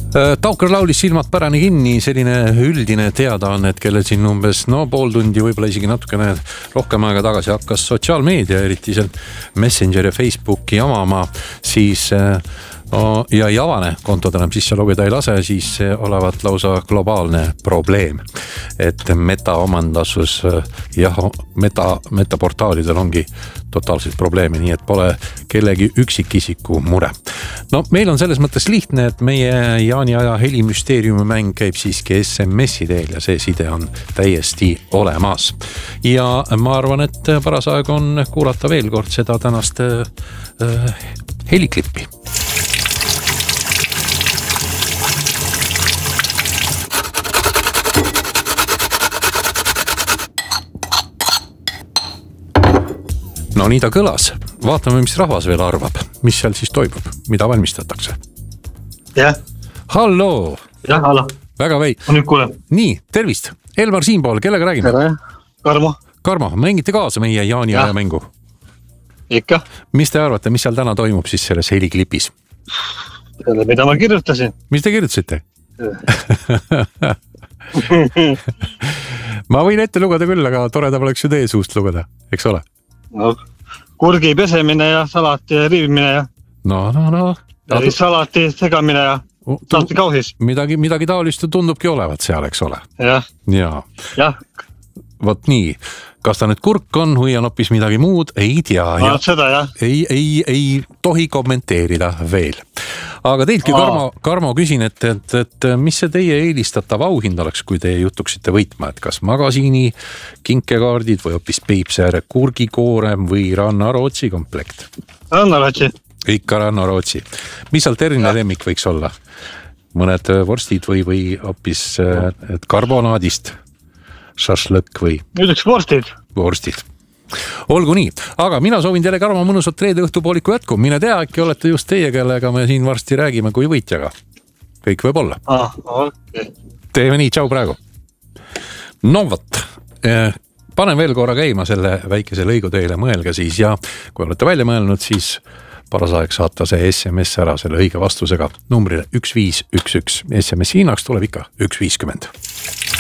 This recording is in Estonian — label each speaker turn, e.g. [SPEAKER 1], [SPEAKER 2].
[SPEAKER 1] Taukar laulis silmad pärani kinni, selline üldine teadaanne, et kellel siin umbes pool tundi, võib-olla isegi natukene rohkem aega tagasi hakkas sotsiaalmeedia, eriti seal Messenger ja Facebooki avama, siis ja ei avane kontod enam sisse logeda ei lase, siis olevat lausa globaalne probleem. Et metaomandasus ja metaportaalidel ongi totaalselt probleemi, nii et pole kellegi üksikisiku mure. No meil on selles mõttes lihtne, et meie Jaani aja helimüsteeriumi mäng käib siiski SMS-i teel ja see side on täiesti olemas. Ja ma arvan, et paras aeg on kuulata veel kord seda tänast heliklippi. No nii ta kõlas. Vaatame, mis rahvas veel arvab. Mis seal siis toimub? Mida valmistatakse?
[SPEAKER 2] Jah.
[SPEAKER 1] Halloo!
[SPEAKER 2] Jah, hallo.
[SPEAKER 1] Väga vei.
[SPEAKER 2] Ma nüüd kuulen.
[SPEAKER 1] Nii, tervist. Elmar siinpool, kellega räägime?
[SPEAKER 2] Tere, Karmo.
[SPEAKER 1] Karmo, mängite kaasa meie Jaani aja mängu?
[SPEAKER 2] Ikka.
[SPEAKER 1] Mis te arvate, mis seal täna toimub siis selles heliklipis?
[SPEAKER 2] Selle, mida ma kirjutasin.
[SPEAKER 1] Mis te kirjutasite? Ma võin ette lugeda küll, aga toredam oleks ju teie suust lugeda, eks ole?
[SPEAKER 2] No, kurgi pesemine ja salati riivimine ja
[SPEAKER 1] No.
[SPEAKER 2] salati segamine ja salati kausis.
[SPEAKER 1] Midagi taolist tundubki olevat seal, eks ole?
[SPEAKER 2] Jah.
[SPEAKER 1] Vot nii. Kas ta nüüd kurk on või on hoopis midagi muud? Ei tea.
[SPEAKER 2] Seda, jah.
[SPEAKER 1] Ei tohi kommenteerida veel. Aga teiltki, Karmo, küsin, et mis see teie eelistatav auhind oleks, kui teie jutuksite võitma, et kas magasiini kinkekaardid või hoopis Peipsiääre kurgikoorem või Rannarootsi komplekt?
[SPEAKER 2] Rannarootsi.
[SPEAKER 1] Ikka Rannarootsi. Mis alterniivne lemmik võiks olla? Mõned vorstid või hoopis karbonaadist? Šašlõkk või?
[SPEAKER 2] Nüüd üks vorstid.
[SPEAKER 1] Olgu nii, aga mina soovin teile Karmo mõnusat reede õhtupooliku jätku. Mine tea, äkki olete just teie, kellega me siin varsti räägime kui võitjaga. Kõik võib olla.
[SPEAKER 2] Okay.
[SPEAKER 1] Teeme nii, tšau praegu. No vot, panen veel korra käima selle väikese lõigu teile, mõelge siis ja kui olete välja mõelnud, siis paras aeg saata see SMS ära selle õige vastusega numbrile 1511. SMS hinnaks tuleb ikka 1.50.